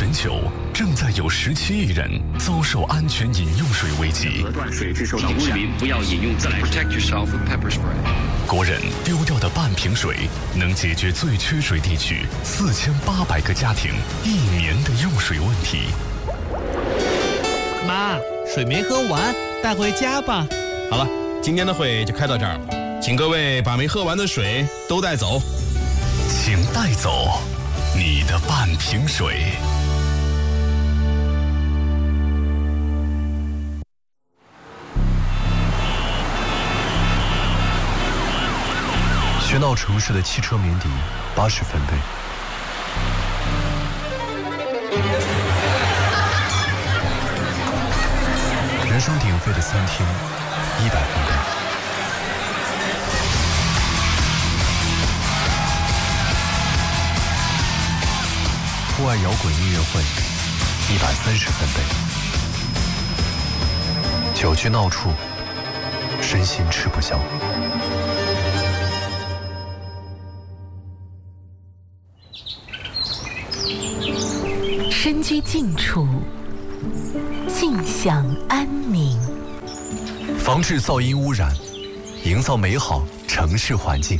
全球正在有17亿人遭受安全饮用水危机。 河段水质受到污染， 市民不要饮用自来水。Protect yourself with pepper spray。 国人丢掉的半瓶水，能解决最缺水地区4800个家庭1年的用水问题。 妈，水没喝完，带回家吧。 好了，今天的会就开到这儿了，请各位把没喝完的水都带走。 请带走你的半瓶水。 喧闹城市的汽车鸣笛80分贝，人声鼎沸的餐厅100分贝，户外摇滚音乐会130分贝，久居闹处，身心吃不消。 身居静处，静享安宁。 防治噪音污染，营造美好城市环境。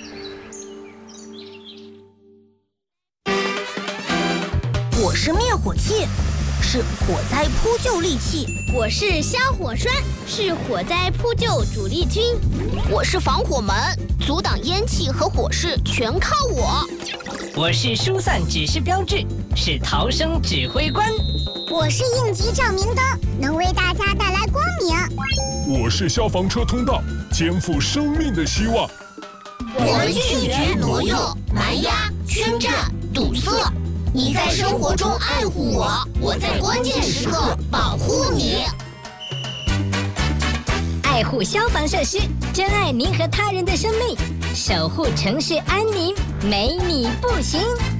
我是灭火器，是火灾扑救利器； 我是消火栓，是火灾扑救主力军； 我是防火门，阻挡烟气和火势全靠我； 我是疏散指示标志，是逃生指挥官； 我是应急照明灯，能为大家带来光明； 我是消防车通道，肩负生命的希望。 我们拒绝挪用、蛮压、圈占、堵塞。你在生活中爱护我，我在关键时刻保护你。 爱护消防设施，珍爱您和他人的生命，守护城市安宁，没你不行。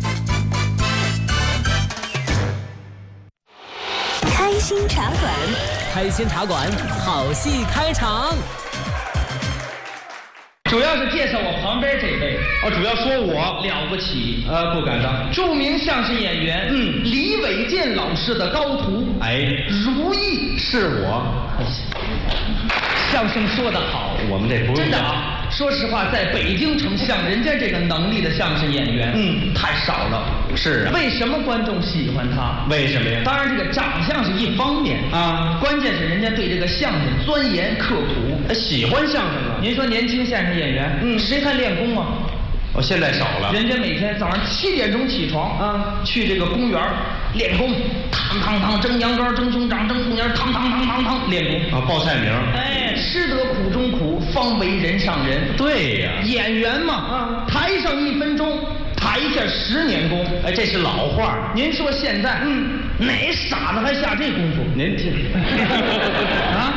开心茶馆， 开心茶馆，好戏开场。 主要是介绍我旁边这位， 主要说我了不起， 不敢当。 著名相声演员，李伟健老师的高徒，如意是我。 相声说得好， 我们这不用真的啊。说实话，在北京城像人家这个能力的相声演员，太少了。 是啊。 为什么观众喜欢他？ 为什么呀？ 当然，这个长相是一方面啊， 关键是人家对这个相声钻研刻苦， 喜欢相声啊。 您说年轻相声演员，谁还练功啊？ 现在少了。 人家每天早上7点钟起床啊，去这个公园练功，汤蒸羊羔，蒸熊掌，蒸红眼，汤练功啊，报菜名。 吃得苦中苦，方为人上人。 对呀， 演员嘛，台上1分钟，台下10年功。 这是老话。 您说现在，哪傻子还下这功夫？ 您听啊，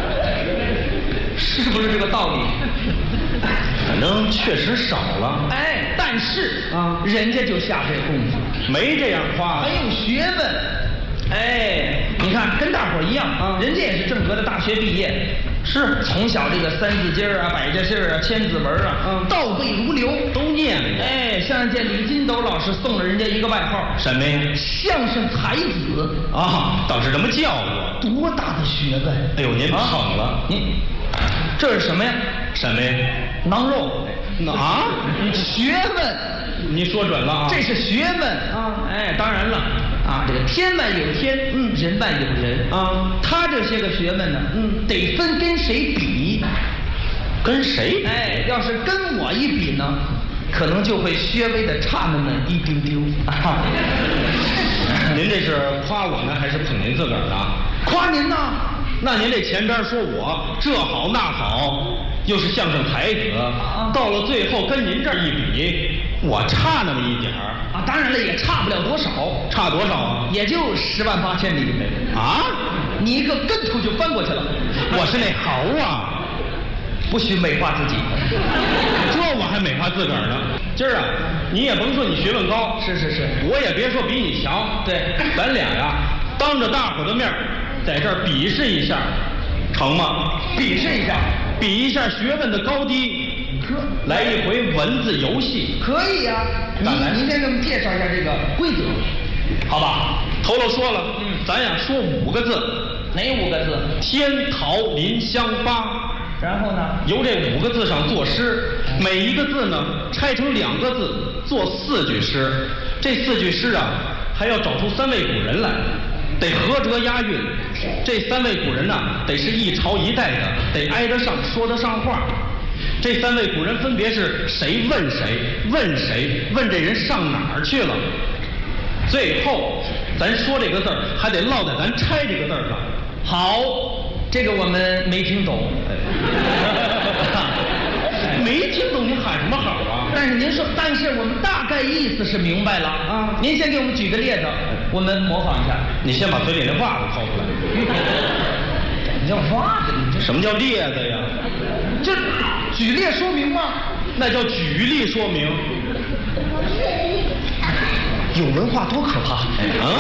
是不是这个道理？ 反正确实少了。 但是人家就下这功夫， 没这样夸， 很有学问。你看跟大伙儿一样，人家也是正格的大学毕业， 是从小这个3字经啊、百家姓啊、千字文啊，倒背如流， 都念过。 像这李金斗老师送了人家一个外号， 什么呀？ 相声才子啊，倒是这么叫我， 多大的学问！ 哎呦，您捧了， 您这是什么呀？ 什么呀？ 囊肉啊？ 学问， 你说准了啊！ 这是学问啊！当然了啊，这个天外有天，人外有人啊。他这些个学问呢，得分跟谁比， 跟谁？ 要是跟我一比呢，可能就会稍微的差那么一丢丢。 您这是夸我呢，还是捧您自个儿呢？ 夸您呢。 那您这前边说我这好那好，又是相声才子，到了最后跟您这儿一比，我差那么一点儿啊！当然了，也差不了多少， 差多少啊？ 也就10万8千里啊！ 你一个跟头就翻过去了。 我是那猴啊， 不许美化自己。 这我还美化自个儿呢。今儿啊，你也甭说你学问高， 是， 我也别说比你强， 对， 咱俩呀，当着大伙的面在这儿比试一下，成吗？ 比试一下， 比一下学问的高低，来一回文字游戏。 可以呀。您先给我们介绍一下这个规则。 好吧？ 头头说了，咱呀说5个字， 哪5个字？ 天桃林香八。 然后呢？ 由这5个字上作诗，每一个字呢拆成2个字，做4句诗。这4句诗啊，还要找出3位古人来，得合辙押韵。这3位古人呢，得是一朝一代的，得挨得上，说得上话。这3位古人分别是谁问谁，问谁，问这人上哪儿去了。最后，咱说这个字儿，还得落在咱拆这个字儿上。 好，这个我们没听懂。 没听懂你喊什么好啊？ 但是您说，但是我们大概意思是明白了啊。您先给我们举个例子，我们模仿一下。 你先把嘴里那袜子掏出来。 你叫袜子？你这什么叫列子呀？ 这举例说明吗？ 那叫举例说明。 有文化多可怕啊！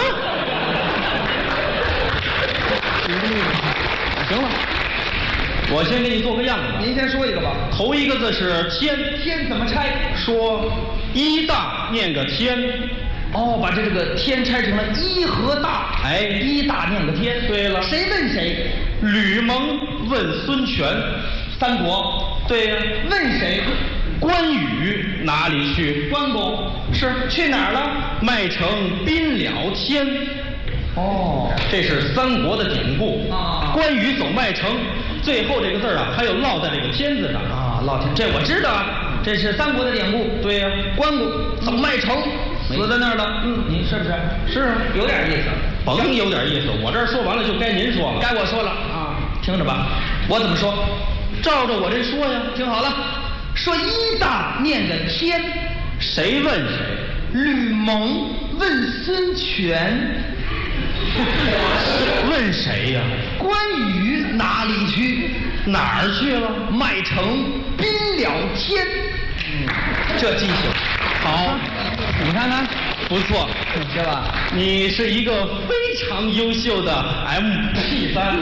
行了，我先给你做个样子。 您先说一个吧。 头一个字是天， 天怎么拆？ 说一大念个天。 哦，把这个天拆成了一和大。 哎， 一大念个天。 对了。 谁问谁？ 吕蒙问孙权。 三国。 对呀。 问谁？ 关羽哪里去？ 关公是去哪儿了？ 麦城宾了天。 哦， 这是三国的典故啊。 关羽走麦城，最后这个字啊，还有落在这个天字上啊。落天，这我知道啊，这是三国的典故。 对呀， 关公走麦城，死在那儿了。您是不是？ 是啊， 有点意思。 甭有点意思，我这儿说完了就该您说了。 该我说了啊，听着吧，我怎么说？ 照着我这说呀。 听好了，说一大念个天， 谁问谁？ 吕蒙问孙权。 问谁呀？ 关羽哪里去？ 哪儿去了？ 麦城宾了天。这记性好， 你看看， 不错， 是吧？ 你是一个非常优秀的 MP3。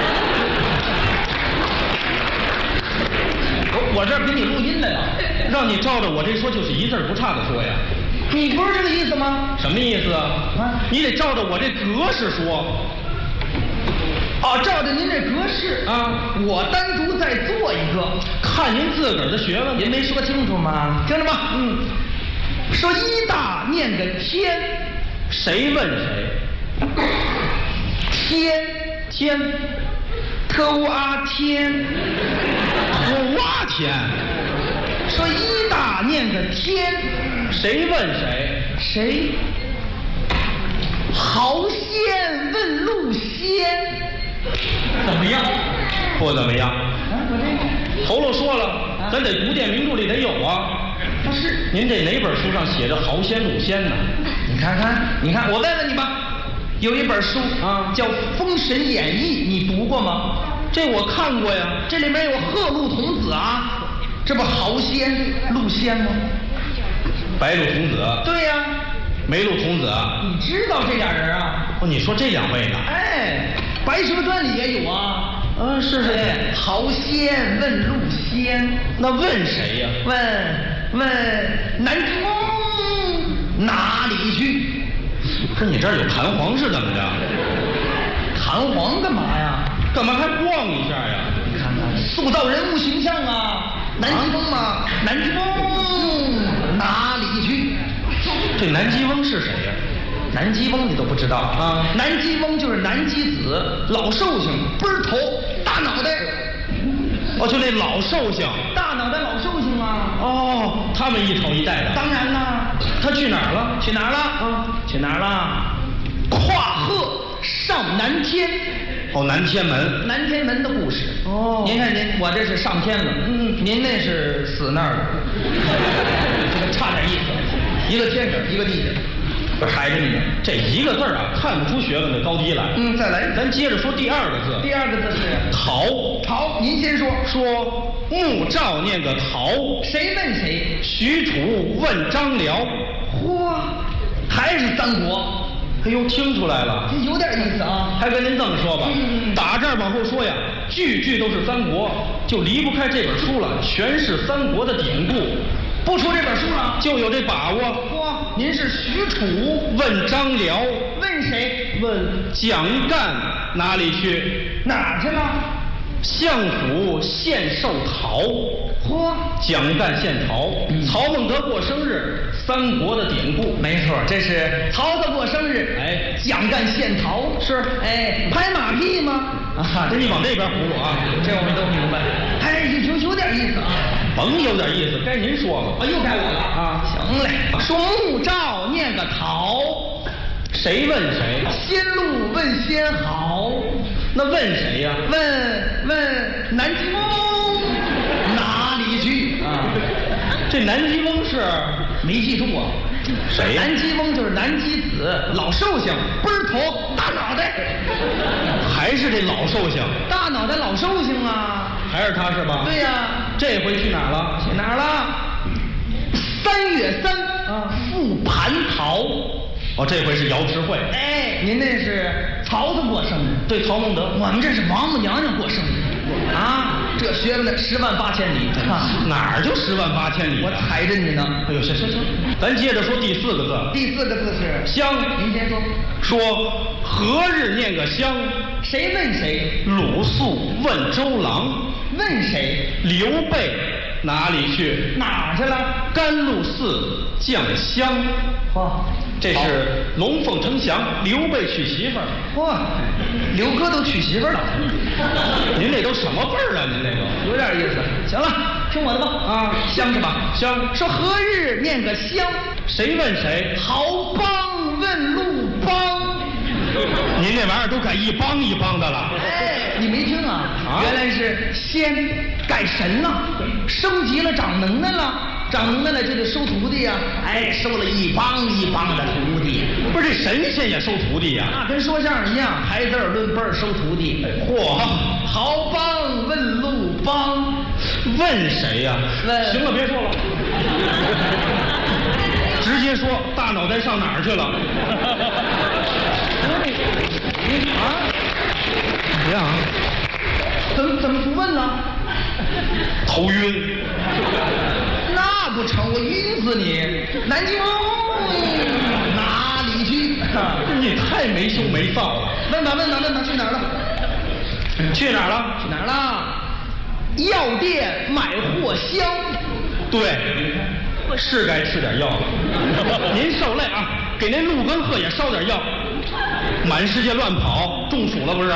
我这儿给你录音来了， 让你照着我这说，就是一字不差的说呀。 你不是这个意思吗？ 什么意思啊？你得照着我这格式说。 哦，照着您这格式啊， 我单独再做一个， 看您自个儿的学问。 您没说清楚吗？听着吧，说一大念个天， 谁问谁？ 天，特乌阿天， 特哇天。 说一大念个天， 谁问谁？ 谁？豪仙问路仙，怎么样？ 不怎么样。 我这头头说了，咱得古典名著里得有啊。 不是， 您这哪本书上写着豪仙路仙呢？ 你看看，你看，我问问你吧，有一本书啊，叫《封神演义》，你读过吗？ 这我看过呀， 这里面有鹤鹿童子啊。这不豪仙陆仙吗？ 白鹿童子。 对呀。 梅鹿童子。 你知道这俩人啊？ 哦，你说这2位呢？ 哎，《白蛇传》里也有啊。 是。 豪仙问陆仙， 那问谁呀？ 问南宫哪里去？ 不是你这儿有弹簧是怎么着？ 弹簧干嘛呀？ 干嘛还逛一下呀？ 你看看，塑造人物形象啊。南极翁嘛，南极翁哪里去？ 这南极翁是谁呀？ 南极翁你都不知道啊？南极翁就是南极子，老寿星，背儿头，大脑袋。 哦，就那老寿星， 大脑袋老寿星啊。 哦，他们一朝一代的。 当然啦。 他去哪儿了？ 去哪儿了？去哪儿了？跨鹤上南天。 哦，南天门。 南天门的故事。 哦， 您看您，我这是上天了，您那是死那儿了，这个差点意思，一个天上，一个地下，排着你呢。 这一个字啊，看不出学问的高低来。 再来， 咱接着说第2个字。 第2个字是桃。 桃，您先说。 说穆兆念个桃， 谁问谁？ 许褚问张辽。 嚯，还是三国。 哎呦，听出来了， 这有点意思啊！ 还跟您这么说吧，打这儿往后说呀，句句都是三国，就离不开这本书了，全是三国的典故。 不出这本书了， 就有这把握。 嚯， 您是许褚。 问张辽。 问谁？ 问蒋干哪里去？ 哪儿去了？ 相府献寿桃。 嚯！ 蒋干献桃。曹孟德过生日，三国的典故。 没错，这是曹操过生日。 哎， 蒋干献桃是。 哎，拍马屁吗？ 啊，这你往这边葫芦啊， 这我们都明白。哎，有点意思啊。 甭有点意思，该您说了。 啊，又该我了啊。行嘞，说穆赵念个桃。 谁问谁？ 先路问先好。 那问谁呀？ 问南极翁哪里去啊？ 这南极翁是没记住啊？ 谁呀？ 南极翁就是南极子，老寿星，背儿头大脑袋。 还是这老寿星？ 大脑袋老寿星啊？ 还是他是吧？ 对呀。 这回去哪儿了？ 去哪儿了？3月3啊，赴蟠桃。 哦，这回是瑶池会。 哎，您那是曹操过生日， 对，曹孟德。 我们这是王母娘娘过生日啊！这学问的10万8千里啊！ 哪儿就10万8千里？ 我踩着你呢。 哎呦，行，咱接着说第4个字。 第4个字是乡。 您先说。 说何日念个乡？ 谁问谁？ 鲁肃问周郎。 问谁？ 刘备哪里去？ 哪儿去了？ 甘露寺降香。 嚯！ 这是龙凤呈祥，刘备娶媳妇儿。 嚯，刘哥都娶媳妇儿了。 您这都什么辈儿啊？您这个有点意思。行了，听我的吧。 啊， 香是吧？ 香。 说何日念个香？ 谁问谁？ 豪邦问路邦。 您这玩意儿都改一帮一帮的了。 哎，你没听啊？原来是仙改神了，升级了，长能耐了。长能耐了就得收徒弟呀，哎，收了一帮一帮的徒弟。 不是这神仙也收徒弟呀？ 那跟说相声一样，排字儿论辈儿收徒弟。 嚯， 豪邦问路邦， 问谁呀？行了，别说了，直接说大脑袋上哪儿去了？ 啊？怎么样？怎么不问呢？ 头晕。 那不成，我晕死你！南极翁哪里去？ 你太没羞没臊了。 问吧，去哪儿了？ 去哪儿了？ 去哪儿了？药店买货香。 对，是该吃点药了。您受累啊，给那鹿跟鹤也烧点药。满世界乱跑，中暑了不是？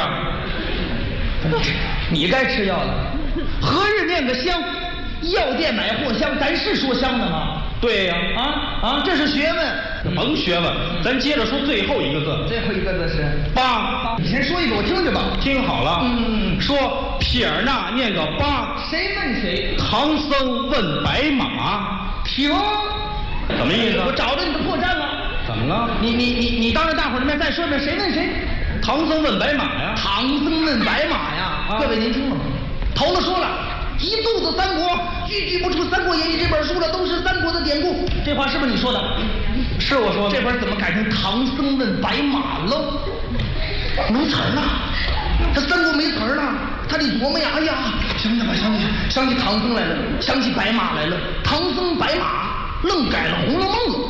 你该吃药了。何日念个香？药店买货香，咱是说香的吗？ 对呀。 啊，这是学问。 甭学问，咱接着说最后一个字。 最后一个字是八。 你先说一个，我听着吧。 听好了。说撇儿捺念个八。 谁问谁？ 唐僧问白马。 停。 什么意思？ 我找着你的破绽了。 怎么了？ 你当着大伙儿的面再说一遍，谁问谁？ 唐僧问白马呀。 唐僧问白马呀。各位您听了吗？头子说了。一肚子三国，句不出《三国演义》这本书了，都是三国的典故。这话是不是你说的？ 是我说的。 这边怎么改成唐僧问白马了？没词儿了，这三国没词儿了，他得琢磨呀。哎呀，想起唐僧来了，想起白马来了，唐僧白马愣改了《红楼梦》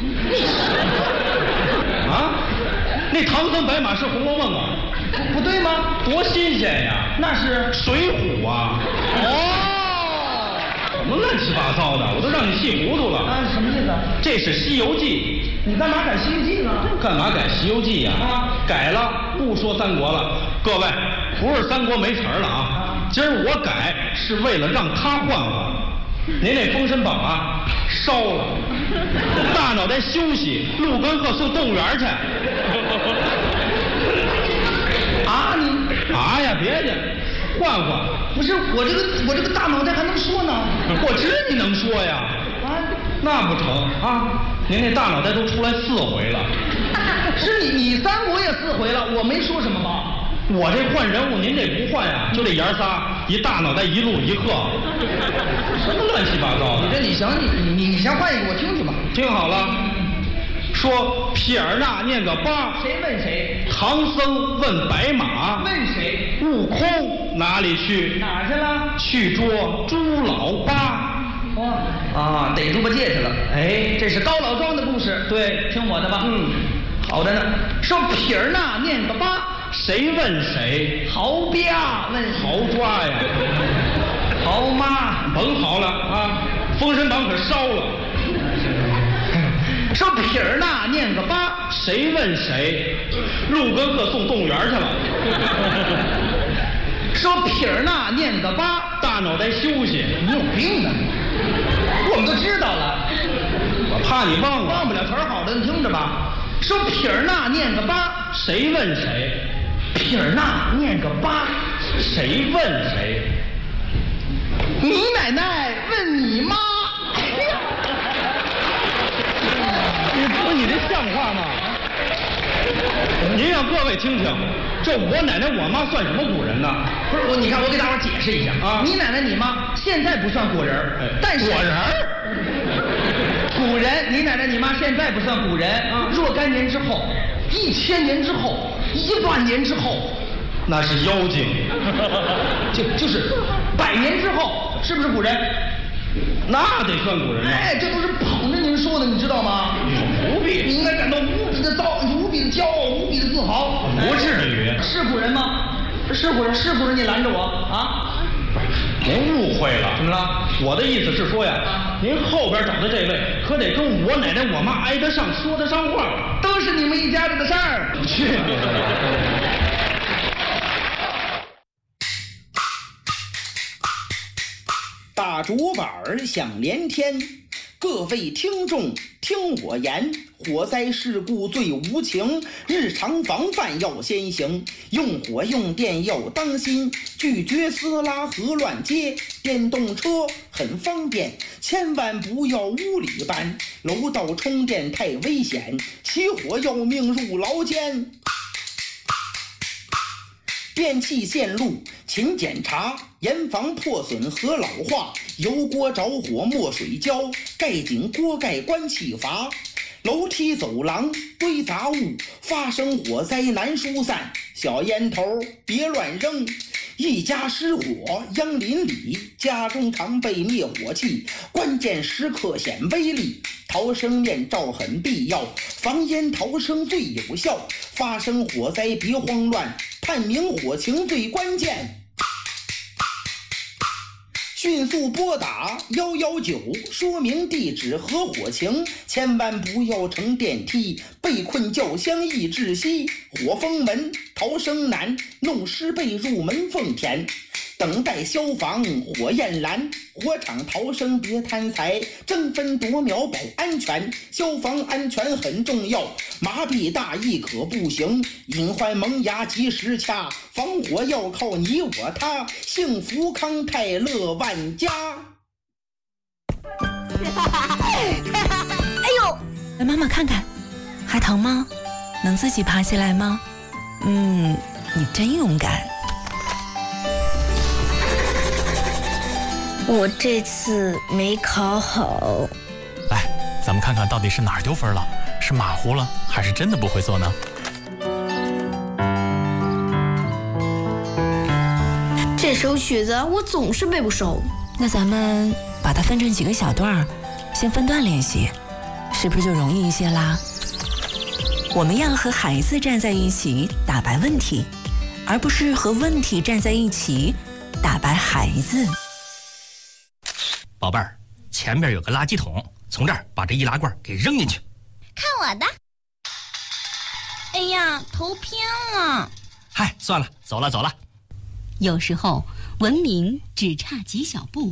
了。 啊？那唐僧白马是《红楼梦》啊？ 不对吗？ 多新鲜呀！ 那是 《水浒》啊！ 哦， 什么乱七八糟的，我都让你气糊涂了。 啊，什么意思？ 这是《西游记》。 你干嘛改《西游记》呢？ 干嘛改《西游记》呀？改了，不说三国了。各位，不是三国没词儿了啊！今儿我改是为了让他换换。您那《封神榜》啊，烧了，大脑袋休息，鹿跟鹤送动物园去。 啊，你啊呀，别介，换换。 不是我这个大脑袋还能说呢？ 我知你能说呀。 啊， 那不成啊！您那大脑袋都出来4回了。 是你三国也4回了，我没说什么吧？ 我这换人物，您这不换呀？就这爷仨，一大脑袋一鹿一鹤，什么乱七八糟的？ 你先换一个，我听听吧。 听好了。说撇儿捺念个八。 谁问谁？ 唐僧问白马。 问谁？ 悟空哪里去？ 哪儿去了？ 去捉猪老八。 啊，逮住吧戒去了。哎，这是高老庄的故事。对，听我的吧。好的呢。说撇儿呢念个八， 谁问谁？ 好吧，问好抓呀。 好妈， 甭好了啊，《封神榜》可烧了。 说撇儿呢念个八， 谁问谁？陆哥哥送动物园去了。 说撇儿呢念个八， 大脑袋休息。 你有病呢！我们都知道了， 我怕你忘了。 忘不了词儿好的，你听着吧。说撇儿呢念个八， 谁问谁？ 撇儿呢念个八， 谁问谁？ 你奶奶问你妈。 你这像话吗？您让各位听听，这我奶奶我妈算什么古人呢？ 不是你看我给大伙解释一下啊，你奶奶你妈现在不算古人，但是古人， 古人，你奶奶你妈现在不算古人，若干年之后，1000年之后，10000年之后， 那是妖精， 就是100年之后，是不是古人？ 那得算古人了。 哎，这都是捧着您说的，你知道吗？ 不必， 你应该感到无比的无比的骄傲，无比的自豪。 不至于。 是古人吗？是古人，是古人，你拦着我啊！ 您误会了。 怎么了？ 我的意思是说呀，您后边找的这位可得跟我奶奶我妈挨得上，说得上话， 都是你们一家子的事儿。 去你的！ 大竹板响连天，各位听众听我言，火灾事故最无情，日常防范要先行，用火用电要当心，拒绝私拉和乱接，电动车很方便，千万不要屋里搬，楼道充电太危险，起火要命入牢监。电器线路勤检查，严防破损和老化，油锅着火没水浇，盖紧锅盖关气阀，楼梯走廊堆杂物，发生火灾难疏散，小烟头别乱扔，一家失火殃邻里，家中常备灭火器，关键时刻显威力，逃生面罩很必要，防烟逃生最有效，发生火灾别慌乱，判明火情最关键，迅速拨打119，说明地址和火情，千万不要乘电梯，被困轿厢易窒息，火封门逃生难，弄湿被入门缝填，等待消防火焰燃，火场逃生别贪财，争分夺秒保安全，消防安全很重要，麻痹大意可不行，隐患萌芽及时掐，防火要靠你我他，幸福康泰乐万家。 哎呦，来妈妈看看，还疼吗？能自己爬起来吗？你真勇敢。 我这次没考好。 来，咱们看看到底是哪儿丢分了，是马虎了，还是真的不会做呢？ 这首曲子我总是背不熟。 那咱们把它分成几个小段，先分段练习，是不是就容易一些啦？我们要和孩子站在一起打败问题，而不是和问题站在一起打败孩子。 宝贝儿，前边有个垃圾桶，从这儿把这易拉罐给扔进去。 看我的！哎呀，头偏了。 嗨，算了，走了。 有时候文明只差几小步。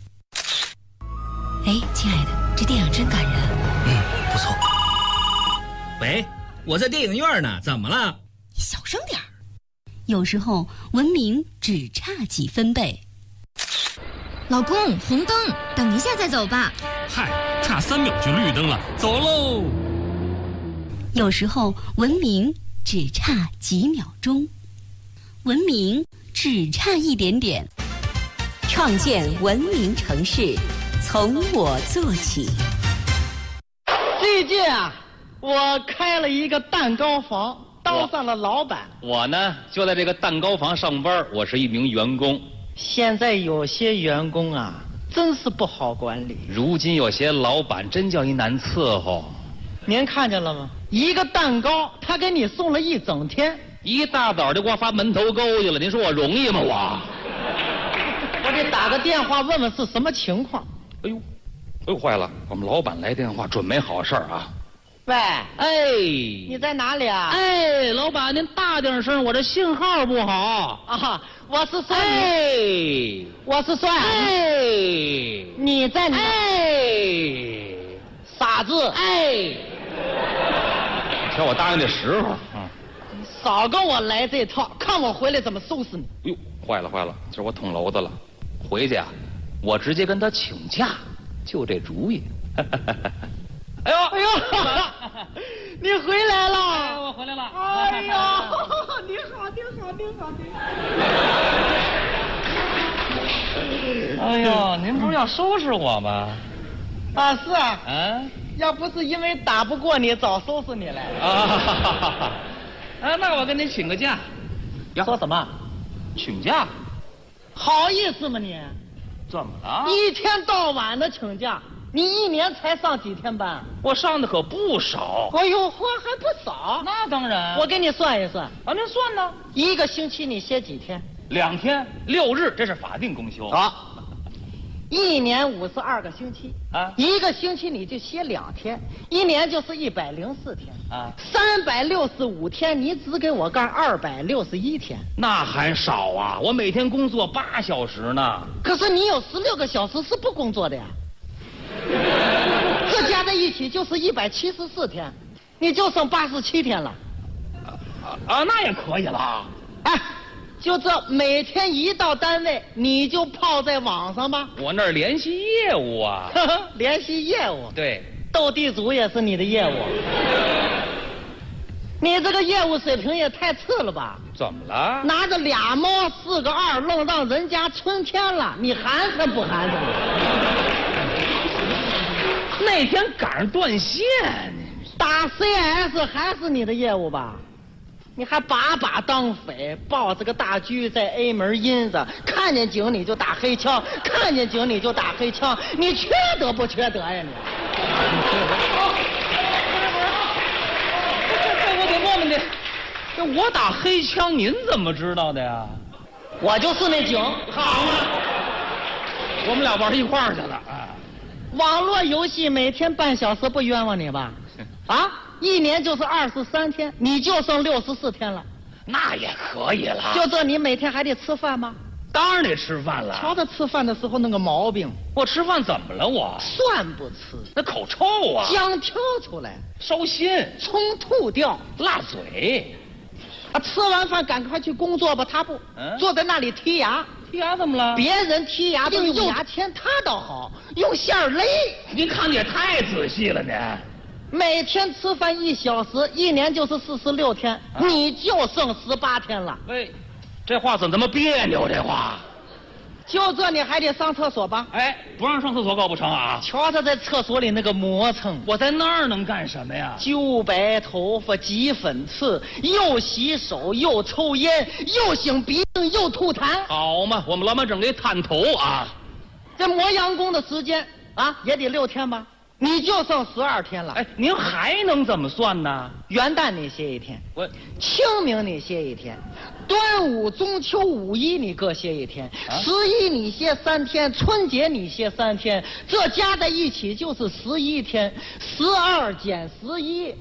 哎，亲爱的，这电影真感人。 不错。 喂，我在电影院呢，怎么了？ 小声点儿。有时候文明只差几分贝。 老公，红灯，等一下再走吧。 嗨，差3秒就绿灯了，走喽。 有时候文明只差几秒钟，文明只差一点点。 创建文明城市，从我做起。 最近啊，我开了一个蛋糕房，当上了老板。 我呢，就在这个蛋糕房上班，我是一名员工。 现在有些员工啊， 真是不好管理。 如今有些老板真叫一难伺候。 您看见了吗？一个蛋糕，他给你送了一整天， 一大早就给我发门头沟去了。您说我容易吗？ 我得打个电话问问是什么情况。 哎呦，坏了！我们老板来电话，准没好事啊！ 喂， 哎， 你在哪里啊？ 哎，老板，您大点声，我这信号不好啊。我是说你， 我是说你在哪？傻子！ 瞧我答应的时候， 少跟我来这套，看我回来怎么收拾你！ 哎呦，坏了！今儿我捅娄子了，回去啊，我直接跟他请假，就这主意。哎呦， 你回来了！ 我回来了！ 哎呦，你好！ 哎呦，您不是要收拾我吗？ 啊，是啊。要不是因为打不过你，早收拾你来了。 那我跟您请个假。 说什么？ 请假？ 好意思吗你？ 怎么了？ 一天到晚的请假。你一年才上几天班？ 我上的可不少。 哎呦，还不少。 那当然。 我给你算一算。 您算呢？ 一个星期你歇几天 ？2天，6日，这是法定公休。 好。1年52个星期一个星期你就歇2天，1年就是104天365天，你只给我干261天， 那还少啊！我每天工作8小时呢。 可是你有16个小时是不工作的呀。这加在一起就是174天，你就剩87天了。 那也可以了。 就这每天一到单位，你就泡在网上吧。 我那儿联系业务啊。 联系业务？ 对， 斗地主也是你的业务。你这个业务水平也太次了吧？ 怎么了？ 拿着2猫4个2，愣让人家春天了，你寒碜不寒碜？ 那天赶上断线， 打 CS 还是你的业务吧？你还把当匪，抱着个大狙在 A 门阴着，看见警你就打黑枪，看见警你就打黑枪，你缺德不缺德呀你？ 我得问问你，这我打黑枪，您怎么知道的呀？ 我就是那警。 好嘛，我们俩玩一块儿去了。 网络游戏每天半小时不冤枉你吧？1年就是23天，你就剩64天了。 那也可以了。 就这，你每天还得吃饭吗？ 当然得吃饭了。 瞧他吃饭的时候那个毛病。 我吃饭怎么了？我蒜不吃， 那口臭啊， 姜挑出来， 烧心， 葱吐掉， 辣嘴。 吃完饭赶快去工作吧，他不，坐在那里剔牙。 剔牙怎么了？ 别人剔牙都用牙签，他倒好，用线勒。 您看的也太仔细了，您。 每天吃饭1小时，1年就是46天，你就剩18天了。 喂，这话怎么这么别扭？这话， 就这你还得上厕所吧？ 不让上厕所搞不成啊！ 瞧他在厕所里那个磨蹭， 我在那儿能干什么呀？ 揪白头发，挤粉刺，又洗手，又抽烟，又擤鼻子，又吐痰。 好嘛，我们老板整给探头啊！ 这磨洋工的时间也得6天吧？你就剩12天了。 您还能怎么算呢？ 元旦你歇1天，清明你歇1天，端午、中秋、5一你各歇1天，11你歇3天，春节你歇3天，这加在一起就是11天，12减11，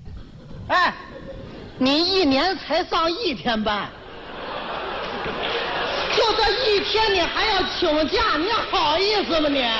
你1年才上1天班，就这1天你还要请假，你好意思吗你？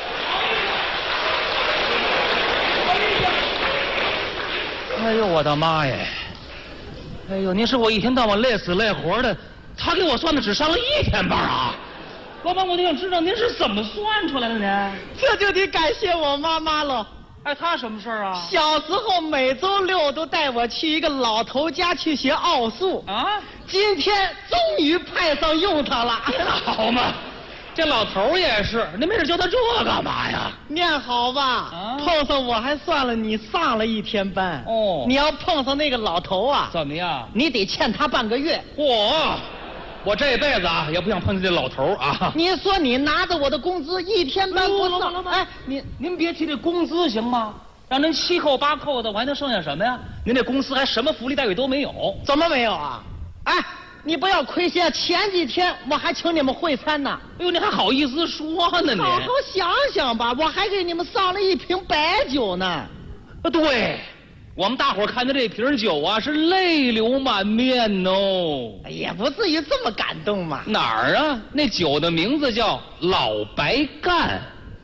哎呦我的妈呀！哎呦，您说我一天到晚累死累活的，他给我算的只上了1天班啊！老板，我就想知道您是怎么算出来的呢？ 这就得感谢我妈妈了。 她什么事儿啊？ 小时候每周6都带我去一个老头家去学奥数今天终于派上用场了。 好嘛，这老头也是，您没事教他这干嘛呀？ 念好吧，碰上我还算了，你上了1天班哦。 你要碰上那个老头怎么样？ 你得欠他半个月。 嚯！ 我这辈子啊也不想碰见这老头啊。 你说你拿着我的工资一天班不上， 哎，您别提这工资行吗？让您7扣8扣的，我还能剩下什么呀？您这公司还什么福利待遇都没有。 怎么没有啊？哎，你不要亏心，前几天我还请你们会餐呢。 哎呦，你还好意思说呢？你好好想想吧，我还给你们上了一瓶白酒呢。 对，我们大伙看见这瓶酒啊，是泪流满面哦。 也不至于这么感动嘛。 哪儿啊？那酒的名字叫老白干。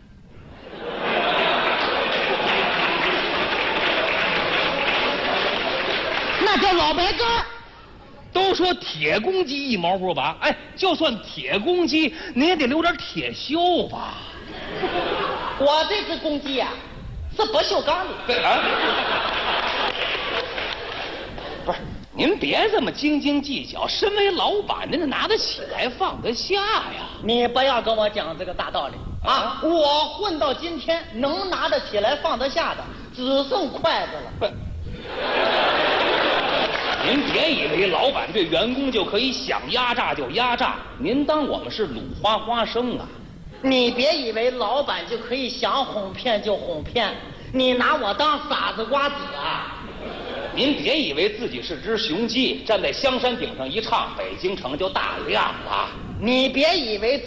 那叫老白干。 都说铁公鸡1毛不拔，哎，就算铁公鸡，你也得留点铁锈吧？ 我这只公鸡呀，是不锈钢的。 对啊。不是，您别这么斤斤计较。身为老板，您得拿得起来放得下呀。 你不要跟我讲这个大道理啊！我混到今天，能拿得起来放得下的，只剩筷子了。 不。您别以为老板对员工就可以想压榨就压榨，您当我们是卤花生啊？ 你别以为老板就可以想哄骗就哄骗，你拿我当傻子瓜子啊？ 您别以为自己是只雄鸡，站在香山顶上一唱，北京城就大亮了。 你别以为